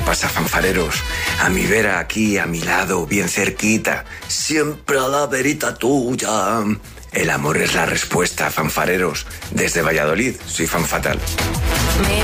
pasa, fanfareros? A mi vera aquí, a mi lado, bien cerquita, siempre a la verita tuya. El amor es la respuesta, fanfareros. Desde Valladolid, soy Fan Fatal.